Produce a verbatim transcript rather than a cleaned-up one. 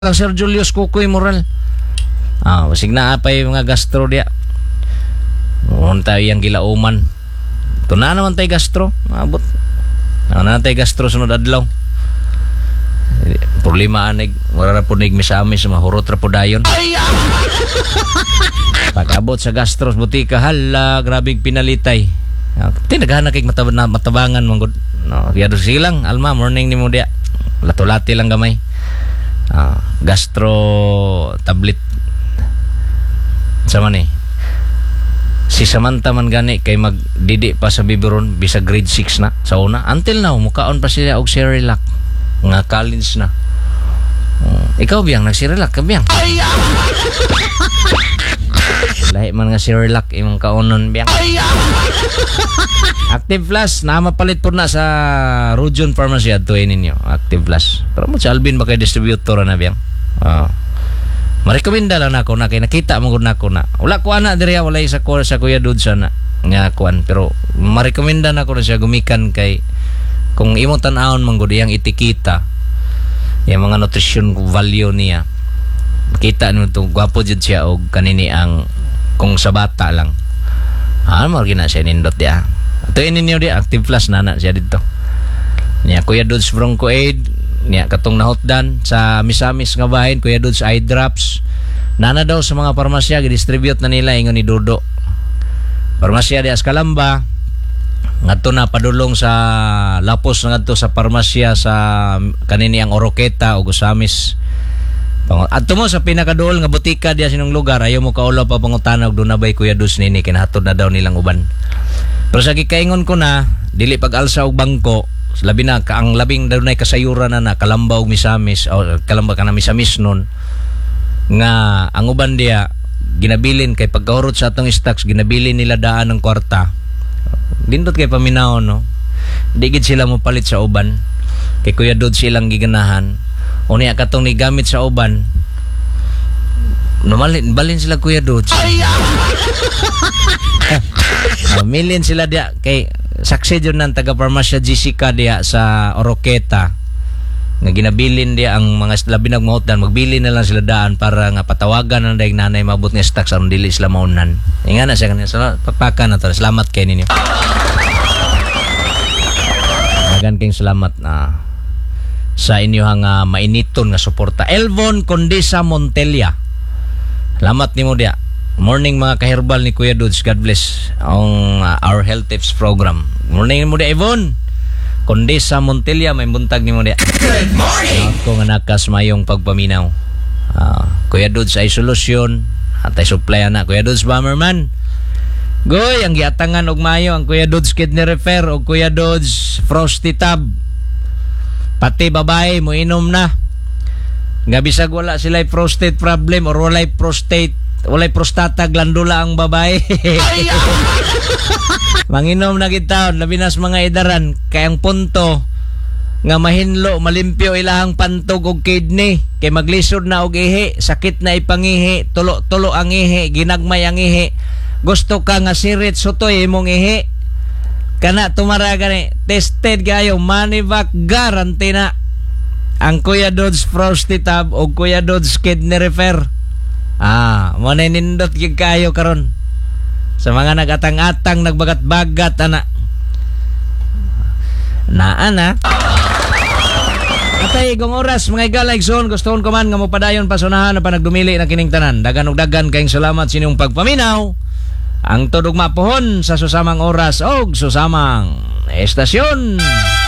Ang Sir Julius Kukoy Moral. Ah, wasig na apay mga gastro dia. Mohon tayo yung gilauman. Ito na naman tayo gastro. Abot. Na na tayo gastro sunod adlaw. Problema anig, wala ra punig misamis mahurot ra pudayon. Pag-abot sa gastro butika hala, grabing pinalitay. Tinaghan na kay matabang matabangan manggod. No, kaya do silang alma morning nimo dia. Lato-lati lang gamay. Ah, gastro tablet sama ni si Samantha man gani kay magdidi pa sa biberon bisa grade six na sa una until now mukaon pa sila og Cerelac nga college na. Oh, ikaw biyang nag Cerelac ka biyang lahi man nga Cerelac imong kaonon biyang Active Plus na mapalit po na sa Rujon Pharmacy at tuwin ninyo Active Plus pero mo si Alvin ba kay distributor na biyang uh, marekomenda lang ako na kay nakita mo na ako na wala ko ana diri wala sa ko sa Kuya Dudsa na nga kuan pero marekomenda na ako na siya gumikan kay kung imong tan-awon man gud iyang etiketa yung mga nutrition value niya makita nimo to gwapo jud siya og kanini ang kung sa bata lang ah mo gina siya nindot dia. Ito ninyo di Active Plus na na siya dito. Niya Kuya Dudes Bronco Aid, niya katong nahotdan sa misamis nga bahin Kuya Dudes Eye Drops. Nana daw sa mga parmasya gi-distribute na nila ingon ni Dodo. Parmasya di Askalamba ngadto na padulong sa lapos ngadto sa parmasya sa kanini ang Oroqueta o Gusamis. Adto mo sa pinakaduol nga butika diya sinong lugar ayo mo kaulaw pa pangutana og dunabay Kuya Dudes nini kinahatod na daw nilang uban. Pero sa gikaingon ko na dili pag-alsa og bangko labi na ka, ang labing dunay kasayuran na na kalamba og misamis o kalamba ka na misamis nun nga ang uban diya ginabilin kay pagkahurot sa atong stocks ginabilin nila daan ng kwarta dindot kay paminaw no digid sila mo palit sa uban kay Kuya Dod silang giganahan o niya katong ni gamit sa uban numalin balin sila Kuya Dod Uh, million sila dia kay saksi jud nang taga Parmasya Jessica dia sa Oroqueta nga ginabilin dia ang mga labi nagmahotdan magbili na lang sila daan para nga patawagan ang daig nanay mabot nga stocks aron dili sila maunan inga na siya kanina so, pakpakan na to salamat kay ninyo dagan kayong salamat na sa inyo hang uh, mainiton nga suporta. Elvon Condesa Montella salamat nimo dia. Morning mga kaherbal ni Kuya Dudes, God bless ang uh, Our Health Tips program. Morning mo dia Evon Condesa Montella may buntag ni mo dia. Good morning. Ako nga nakas mayong pagpaminaw. Uh, Kuya Dudes ay solusyon at ay supply na Kuya Dudes Bomberman. Goy ang giatangan og mayo ang Kuya Dudes Kidney Repair og Kuya Dudes Frosty Tab. Pati babae mo inom na. Nga bisag wala sila prostate problem or wala prostate walay prostata glandula ang babae. Manginom na gitaon labi nas mga edaran kay ang punto nga mahinlo malimpyo ilahang pantog og kidney kay maglisod na og ihi sakit na ipangihi tulo-tulo ang ihi ginagmay ang ihi gusto ka nga sirit sutoy imong ihi kana tumara gani tested kayo Manivac guarantee na ang Kuya Dodds Frosty Tab o Kuya Dodds Kidney Repair. Ah, mo na nindot gyud kayo karon sa mga nagatang-atang nagbagat-bagat ana. Naa na. Atay igong oras mga igalag zone gustoon ko man nga mopadayon pasunahan na panagdumili na kining tanan. Dagan ug dagan kayong salamat sa inyong pagpaminaw. Ang tudog mapuhon sa susamang oras og susamang estasyon.